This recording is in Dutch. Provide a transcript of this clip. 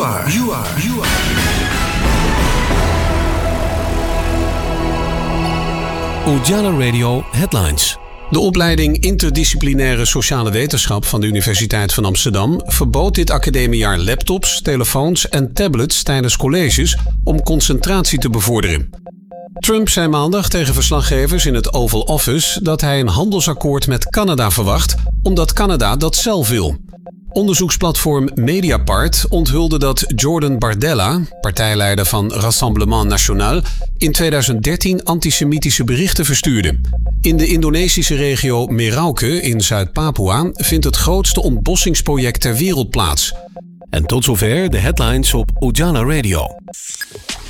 Ujala Radio Headlines. De opleiding Interdisciplinaire Sociale Wetenschap van de Universiteit van Amsterdam verbood dit academiejaar laptops, telefoons en tablets tijdens colleges om concentratie te bevorderen. Trump zei maandag tegen verslaggevers in het Oval Office dat hij een handelsakkoord met Canada verwacht, omdat Canada dat zelf wil. Onderzoeksplatform Mediapart onthulde dat Jordan Bardella, partijleider van Rassemblement National, in 2013 antisemitische berichten verstuurde. In de Indonesische regio Merauke in Zuid-Papua vindt het grootste ontbossingsproject ter wereld plaats. En tot zover de headlines op Ujala Radio.